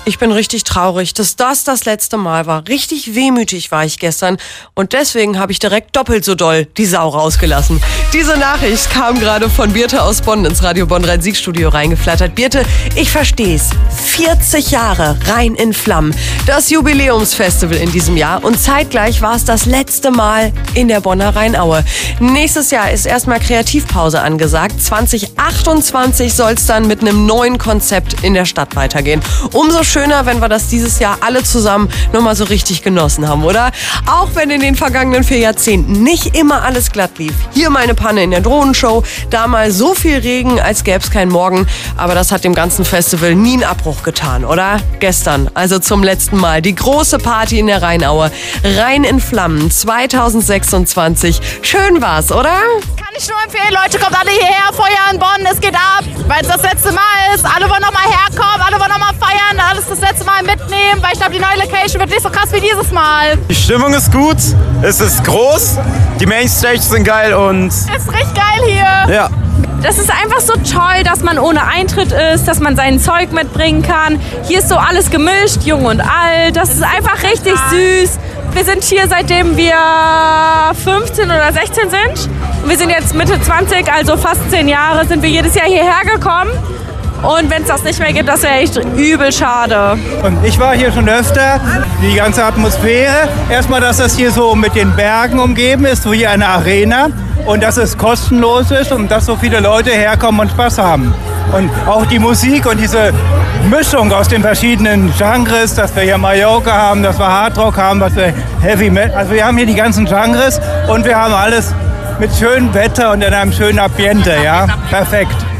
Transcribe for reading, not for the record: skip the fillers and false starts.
Ich bin richtig traurig, dass das letzte Mal war. Richtig wehmütig war ich gestern und deswegen habe ich direkt doppelt so doll die Sau rausgelassen. Diese Nachricht kam gerade von Birte aus Bonn ins Radio Bonn Rhein-Sieg-Studio reingeflattert. Birte, ich versteh's. 40 Jahre Rhein in Flammen. Das Jubiläumsfestival in diesem Jahr und zeitgleich war es das letzte Mal in der Bonner Rheinaue. Nächstes Jahr ist erstmal Kreativpause angesagt. 2028 soll es dann mit einem neuen Konzept in der Stadt weitergehen. Umso schöner, wenn wir das dieses Jahr alle zusammen nochmal so richtig genossen haben, oder? Auch wenn in den vergangenen 4 Jahrzehnten nicht immer alles glatt lief. Hier mal eine Panne in der Drohnenshow, da mal so viel Regen, als gäbe es keinen Morgen. Aber das hat dem ganzen Festival nie einen Abbruch getan, oder? Gestern, also zum letzten Mal, die große Party in der Rheinaue. Rhein in Flammen 2026. Schön war's, oder? Kann ich nur empfehlen, Leute, kommt alle hierher, Feuer in Bonn, es geht ab, weil es das letzte Mal ist. Alle wollen nochmal herkommen, alle wollen nochmal feiern, alles das letzte Mal mitnehmen, weil ich glaube, die neue Location wird nicht so krass wie dieses Mal. Die Stimmung ist gut, es ist groß, die Mainstages sind geil und... Es ist richtig geil hier. Ja. Das ist einfach so toll, dass man ohne Eintritt ist, dass man sein Zeug mitbringen kann. Hier ist so alles gemischt, jung und alt. Das ist einfach richtig süß. Wir sind hier, seitdem wir 15 oder 16 sind. Wir sind jetzt Mitte 20, also fast 10 Jahre sind wir jedes Jahr hierher gekommen. Und wenn es das nicht mehr gibt, das wäre echt übel schade. Und ich war hier schon öfter. Die ganze Atmosphäre. Erstmal, dass das hier so mit den Bergen umgeben ist, so hier eine Arena. Und dass es kostenlos ist und dass so viele Leute herkommen und Spaß haben. Und auch die Musik und diese Mischung aus den verschiedenen Genres, dass wir hier Mallorca haben, dass wir Hardrock haben, dass wir Heavy Metal. Also wir haben hier die ganzen Genres und wir haben alles mit schönem Wetter und in einem schönen Ambiente. Ja? Perfekt.